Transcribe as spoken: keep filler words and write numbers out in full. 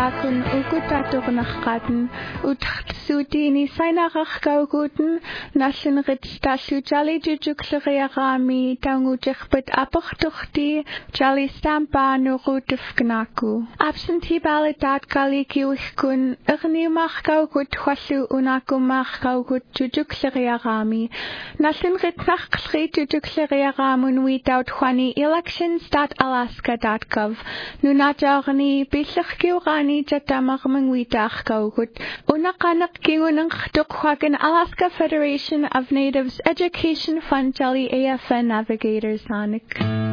akun ukutaturnaqqaten utqsuutiini sainaqarkauguten nallun ritstalu jali jujukleriaraami taungutirput aporturti jali stampa nurutufgnaku. Absentee ballot dot galikiuhkun erniumarkaugut huallu unakumarkaugut jujukleriaraami nallun ritnaqlri jujukleriaraamun without hwani elections dot alaska dot gov nunajarni billerkiurani jatamarmangwitaqaugut unaqanaqkingunanqtuqwagan Alaska Federation of Natives Education Fund Jali A F N Navigators Hanik.